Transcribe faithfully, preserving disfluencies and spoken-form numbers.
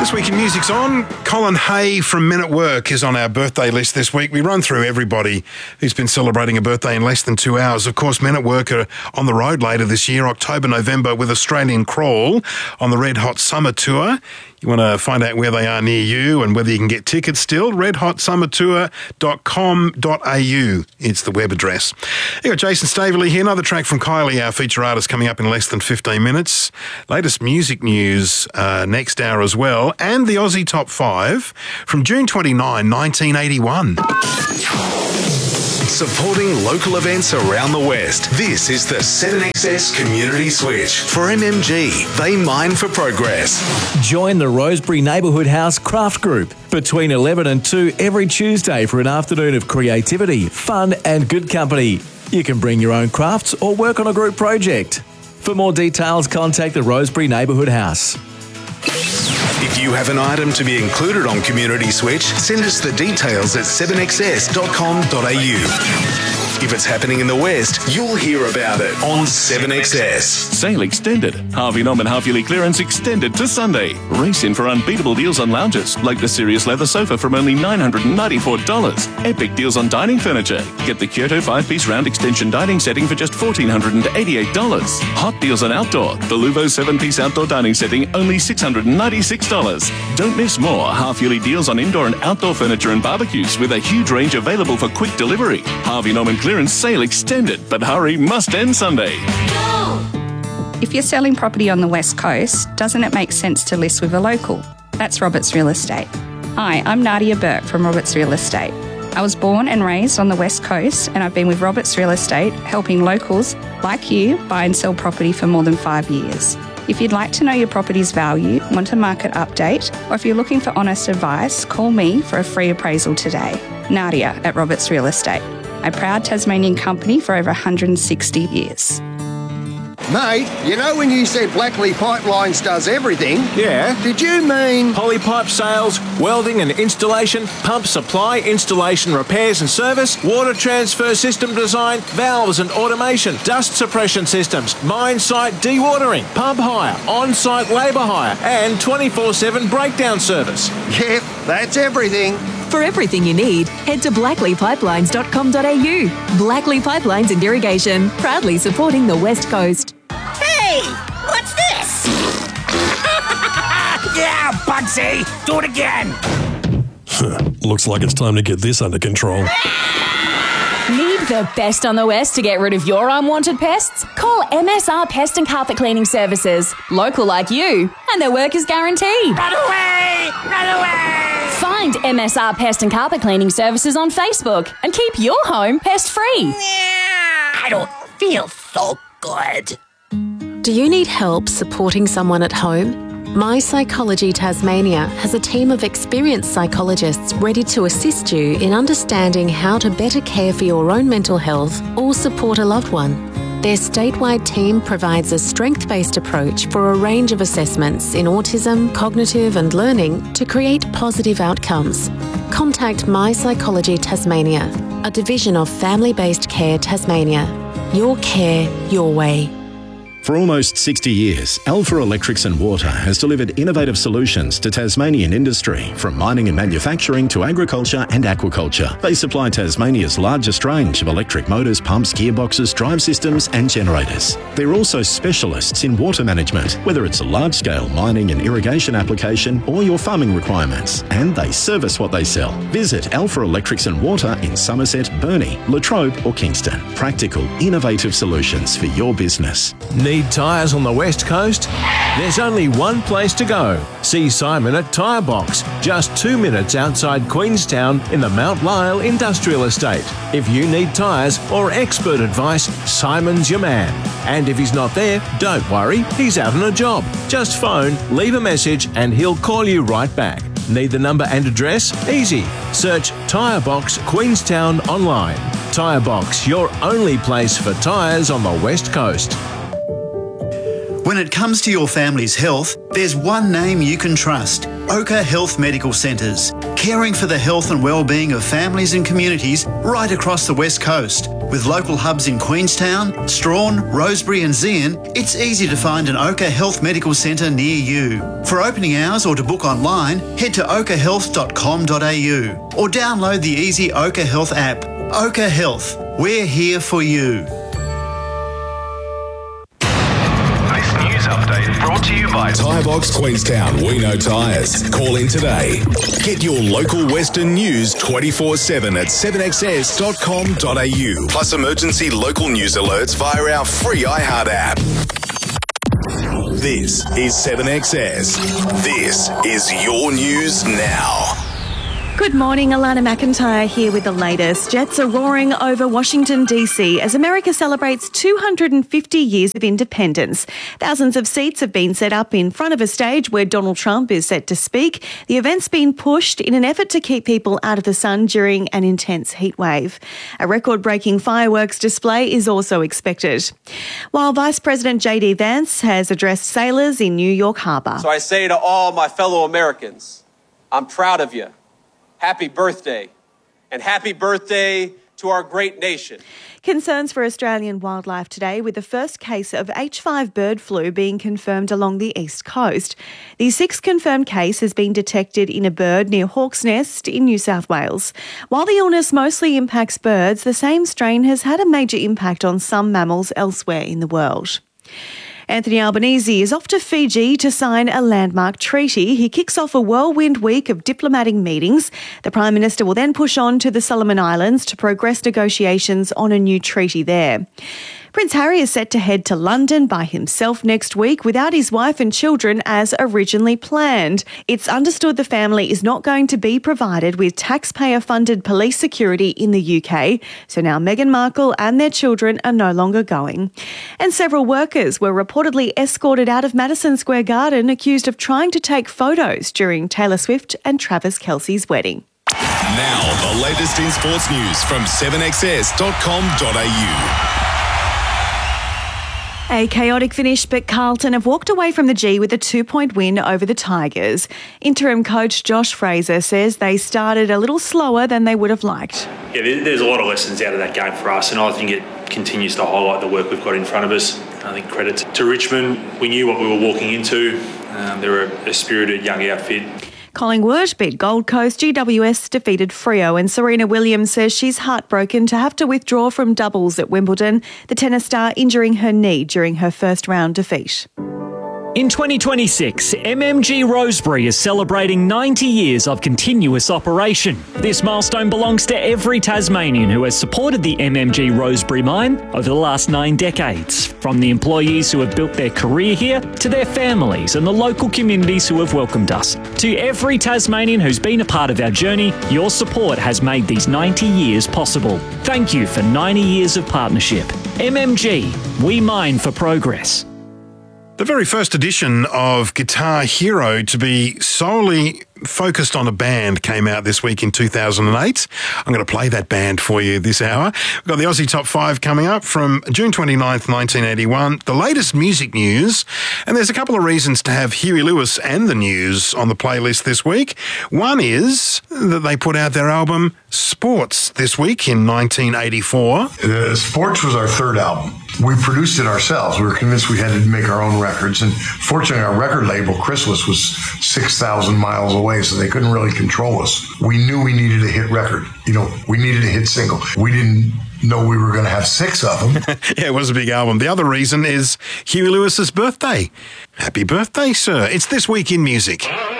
This week in Music's On, Colin Hay from Men at Work is on our birthday list this week. We run through everybody who's been celebrating a birthday in less than two hours. Of course, Men at Work are on the road later this year, October, November, with Australian Crawl on the Red Hot Summer Tour. You want to find out where they are near you and whether you can get tickets still, red hot summer tour dot com dot a u. It's the web address. You got Jason Staveley here, another track from Kylie, our feature artist, coming up in less than fifteen minutes. Latest music news uh, next hour as well, and the Aussie Top five from June twenty-ninth, nineteen eighty-one. Supporting local events around the West. This is the seven X S Community Switch. For M M G, they mine for progress. Join the Rosebery Neighbourhood House Craft Group between eleven and two every Tuesday for an afternoon of creativity, fun and good company. You can bring your own crafts or work on a group project. For more details, contact the Rosebery Neighbourhood House. If you have an item to be included on Community Switch, send us the details at seven x s dot com dot a u. If it's happening in the West, you'll hear about it on seven X S. Sale extended. Harvey Norman half-yearly clearance extended to Sunday. Race in for unbeatable deals on lounges, like the Sirius leather sofa from only nine hundred ninety-four dollars. Epic deals on dining furniture. Get the Kyoto five-piece round extension dining setting for just one thousand four hundred eighty-eight dollars. Hot deals on outdoor. The Luvo seven-piece outdoor dining setting, only six hundred ninety-six dollars. Don't miss more half-yearly deals on indoor and outdoor furniture and barbecues with a huge range available for quick delivery. Harvey Norman clearance sale extended, but hurry, must end Sunday. If you're selling property on the West Coast, doesn't it make sense to list with a local? That's Roberts Real Estate. Hi, I'm Nadia Burke from Roberts Real Estate. I was born and raised on the West Coast, and I've been with Roberts Real Estate helping locals like you buy and sell property for more than five years. If you'd like to know your property's value, want a market update, or if you're looking for honest advice, call me for a free appraisal today. Nadia at Roberts Real Estate, a proud Tasmanian company for over one hundred sixty years. Mate, you know when you said Blackley Pipelines does everything? Yeah. Did you mean Polypipe sales, welding and installation, pump supply, installation, repairs and service, water transfer system design, valves and automation, dust suppression systems, mine site dewatering, pump hire, on-site labour hire, and twenty-four seven breakdown service? Yep, that's everything. For everything you need, head to blackley pipelines dot com dot a u. Blackley Pipelines and Irrigation, proudly supporting the West Coast. Hey, what's this? Yeah, Bugsy, do it again. Looks like it's time to get this under control. Need the best on the West to get rid of your unwanted pests? Call M S R Pest and Carpet Cleaning Services. Local like you, and their work is guaranteed. Run away! Run away! Find M S R Pest and Carpet Cleaning Services on Facebook and keep your home pest-free. Yeah, I don't feel so good. Do you need help supporting someone at home? My Psychology Tasmania has a team of experienced psychologists ready to assist you in understanding how to better care for your own mental health or support a loved one. Their statewide team provides a strength-based approach for a range of assessments in autism, cognitive and learning to create positive outcomes. Contact My Psychology Tasmania, a division of Family-Based Care Tasmania. Your care, your way. For almost sixty years, Alpha Electrics and Water has delivered innovative solutions to Tasmanian industry, from mining and manufacturing to agriculture and aquaculture. They supply Tasmania's largest range of electric motors, pumps, gearboxes, drive systems and generators. They're also specialists in water management, whether it's a large-scale mining and irrigation application or your farming requirements, and they service what they sell. Visit Alpha Electrics and Water in Somerset, Burnie, Latrobe or Kingston. Practical, innovative solutions for your business. Need tyres on the West Coast? There's only one place to go. See Simon at Tyre Box, just two minutes outside Queenstown in the Mount Lyell Industrial Estate. If you need tyres or expert advice, Simon's your man. And if he's not there, don't worry, he's out on a job. Just phone, leave a message and he'll call you right back. Need the number and address? Easy. Search Tyre Box Queenstown online. Tyre Box, your only place for tyres on the West Coast. When it comes to your family's health, there's one name you can trust: Oka Health Medical Centres, caring for the health and well-being of families and communities right across the West Coast. With local hubs in Queenstown, Strawn, Rosebery and Zeehan, it's easy to find an Oka Health Medical Centre near you. For opening hours or to book online, head to oka health dot com dot a u or download the easy Oka Health app. Oka Health, we're here for you. This news update brought to you by Tyre Box Queenstown. We know tyres. Call in today. Get your local Western news twenty-four seven at seven x s dot com dot a u. Plus emergency local news alerts via our free iHeart app. This is seven X S. This is your news now. Good morning, Alana McIntyre here with the latest. Jets are roaring over Washington, D C as America celebrates two hundred fifty years of independence. Thousands of seats have been set up in front of a stage where Donald Trump is set to speak. The event's been pushed in an effort to keep people out of the sun during an intense heatwave. A record-breaking fireworks display is also expected. While Vice President J D Vance has addressed sailors in New York Harbour. So I say to all my fellow Americans, I'm proud of you. Happy birthday, and happy birthday to our great nation. Concerns for Australian wildlife today with the first case of H five bird flu being confirmed along the east coast. The sixth confirmed case has been detected in a bird near Hawk's Nest in New South Wales. While the illness mostly impacts birds, the same strain has had a major impact on some mammals elsewhere in the world. Anthony Albanese is off to Fiji to sign a landmark treaty. He kicks off a whirlwind week of diplomatic meetings. The Prime Minister will then push on to the Solomon Islands to progress negotiations on a new treaty there. Prince Harry is set to head to London by himself next week without his wife and children as originally planned. It's understood the family is not going to be provided with taxpayer-funded police security in the U K, so now Meghan Markle and their children are no longer going. And several workers were reportedly escorted out of Madison Square Garden accused of trying to take photos during Taylor Swift and Travis Kelce's wedding. Now, the latest in sports news from seven x s dot com dot a u. A chaotic finish, but Carlton have walked away from the G with a two-point win over the Tigers. Interim coach Josh Fraser says they started a little slower than they would have liked. Yeah, there's a lot of lessons out of that game for us, and I think it continues to highlight the work we've got in front of us. I think credit to Richmond. We knew what we were walking into. Um, they're a, a spirited young outfit. Collingwood beat Gold Coast, G W S defeated Freo, and Serena Williams says she's heartbroken to have to withdraw from doubles at Wimbledon, the tennis star injuring her knee during her first round defeat. In twenty twenty-six, M M G Rosebery is celebrating ninety years of continuous operation. This milestone belongs to every Tasmanian who has supported the M M G Rosebery mine over the last nine decades, from the employees who have built their career here to their families and the local communities who have welcomed us. To every Tasmanian who's been a part of our journey, your support has made these ninety years possible. Thank you for ninety years of partnership. M M G, we mine for progress. The very first edition of Guitar Hero to be solely focused on a band came out this week in two thousand eight. I'm going to play that band for you this hour. We've got the Aussie Top five coming up from June twenty-ninth, nineteen eighty-one, the latest music news, and there's a couple of reasons to have Huey Lewis and the News on the playlist this week. One is that they put out their album Sports this week in nineteen eighty-four. Uh, Sports was our third album. We produced it ourselves. We were convinced we had to make our own records, and fortunately our record label, Chrysalis, was six thousand miles away, so they couldn't really control us. We knew we needed a hit record. You know, we needed a hit single. We didn't know we were going to have six of them. Yeah, it was a big album. The other reason is Huey Lewis's birthday. Happy birthday, sir. It's This Week in Music.